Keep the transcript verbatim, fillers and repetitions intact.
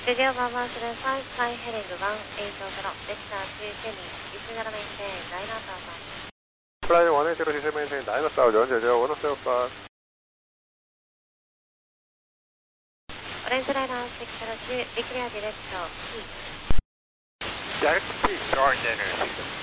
Studio Bravo seven five, fly heading one eight zero, vector to Delhi, Disneyland maintain nine thousand. Fly one eight zero, Disneyland maintain nine thousand, Jojo one zero five. Orange Liner six zero two, declare direct to P. Direct to P, Orange Liner.